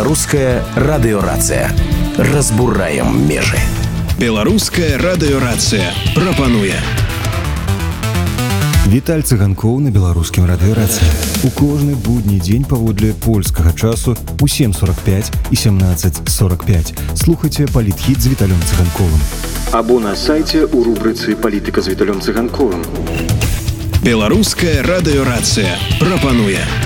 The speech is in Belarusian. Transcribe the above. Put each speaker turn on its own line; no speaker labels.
Беларуская радыёрацыя. Разбураем межы.
Беларуская радыёрацыя прапануе.
Віталь Цыганкоў на беларускім радыёрацыі. У кожны будні дзень паводле польскага часу у 7:45 і 17:45. Слухайце палітхіт з Віталем Цыганковым.
Або на сайце у рубрыцы «Палітыка з Віталем Цыганковым».
Беларуская радыёрацыя прапануе.